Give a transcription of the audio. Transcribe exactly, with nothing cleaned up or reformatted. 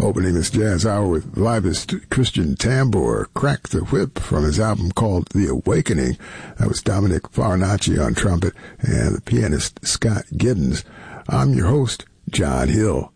Opening this jazz hour with livest Christian Tambor, Crack the Whip, from his album called The Awakening. That was Dominic Farinacci on trumpet and the pianist Scott Giddens. I'm your host, John Hill.